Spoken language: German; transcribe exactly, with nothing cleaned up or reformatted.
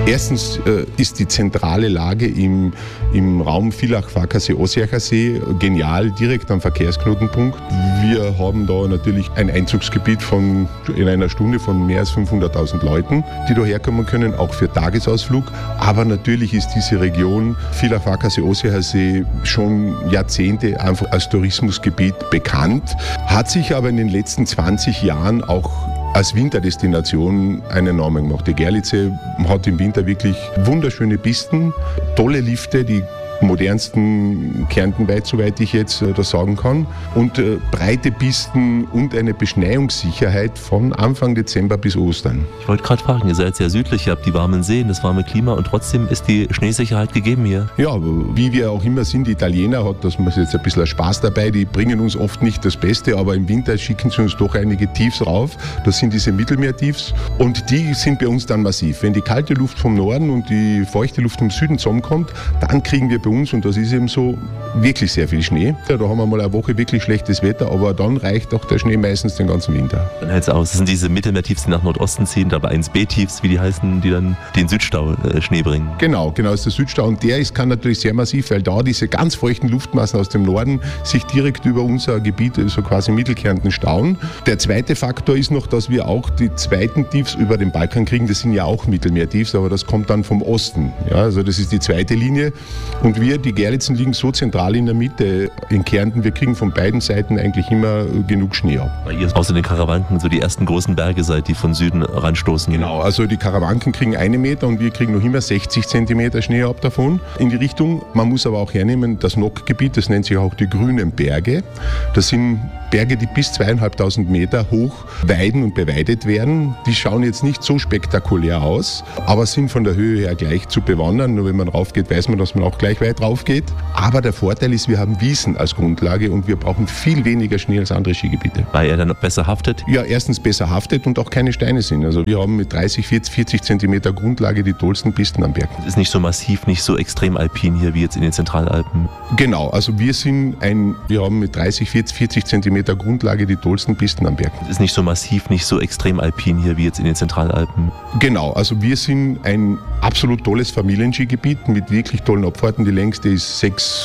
Erstens äh, ist die zentrale Lage im, im Raum Villach-Farkasee-Ossiacher-See genial, direkt am Verkehrsknotenpunkt. Wir haben da natürlich ein Einzugsgebiet von, in einer Stunde von mehr als fünfhunderttausend Leuten, die da herkommen können, auch für Tagesausflug. Aber natürlich ist diese Region Villach-Farkasee-Ossiacher-See schon Jahrzehnte einfach als Tourismusgebiet bekannt, hat sich aber in den letzten zwanzig Jahren auch als Winterdestination einen Namen gemacht. Die Gerlitze hat im Winter wirklich wunderschöne Pisten, tolle Lifte, die modernsten kärntenweit, soweit ich jetzt äh, das sagen kann, und äh, breite Pisten und eine Beschneiungssicherheit von Anfang Dezember bis Ostern. Ich wollte gerade fragen, ihr seid sehr südlich, ihr habt die warmen Seen, das warme Klima und trotzdem ist die Schneesicherheit gegeben hier. Ja, wie wir auch immer sind, die Italiener, hat das jetzt ein bisschen Spaß dabei, die bringen uns oft nicht das Beste, aber im Winter schicken sie uns doch einige Tiefs rauf. Das sind diese Mittelmeertiefs und die sind bei uns dann massiv. Wenn die kalte Luft vom Norden und die feuchte Luft vom Süden zusammenkommt, dann kriegen wir bei uns, und das ist eben so, wirklich sehr viel Schnee. Ja, da haben wir mal eine Woche wirklich schlechtes Wetter, aber dann reicht auch der Schnee meistens den ganzen Winter. Dann hält es aus. Das sind diese Mittelmeertiefs, die nach Nordosten ziehen, aber eins B Tiefs, wie die heißen, die dann den Südstau äh, Schnee bringen. Genau, genau, das ist der Südstau und der ist, kann natürlich sehr massiv, weil da diese ganz feuchten Luftmassen aus dem Norden sich direkt über unser Gebiet, so quasi Mittelkärnten, stauen. Der zweite Faktor ist noch, dass wir auch die zweiten Tiefs über den Balkan kriegen. Das sind ja auch Mittelmeertiefs, aber das kommt dann vom Osten. Ja, also das ist die zweite Linie und wir, die Gerlitzen, liegen so zentral in der Mitte in Kärnten. Wir kriegen von beiden Seiten eigentlich immer genug Schnee ab. Weil ihr außer den Karawanken so die ersten großen Berge seid, die von Süden ranstoßen. Genau, also die Karawanken kriegen einen Meter und wir kriegen noch immer sechzig Zentimeter Schnee ab davon in die Richtung. Man muss aber auch hernehmen, das Nockgebiet, das nennt sich auch die Grünen Berge. Das sind Berge, die bis zweieinhalbtausend Meter hoch weiden und beweidet werden. Die schauen jetzt nicht so spektakulär aus, aber sind von der Höhe her gleich zu bewandern. Nur wenn man raufgeht, weiß man, dass man auch gleich weit rauf geht. Aber der Vorteil ist, wir haben Wiesen als Grundlage und wir brauchen viel weniger Schnee als andere Skigebiete. Weil er dann besser haftet? Ja, erstens besser haftet und auch keine Steine sind. Also wir haben mit dreißig, vierzig Zentimeter Grundlage die tollsten Pisten am Berg. Es ist nicht so massiv, nicht so extrem alpin hier wie jetzt in den Zentralalpen. Genau, also wir sind ein, wir haben mit dreißig, vierzig Zentimeter Grundlage die tollsten Pisten am Berg. Es ist nicht so massiv, nicht so extrem alpin hier wie jetzt in den Zentralalpen. Genau, also wir sind ein absolut tolles Familienskigebiet mit wirklich tollen Abfahrten. Die längste ist sechs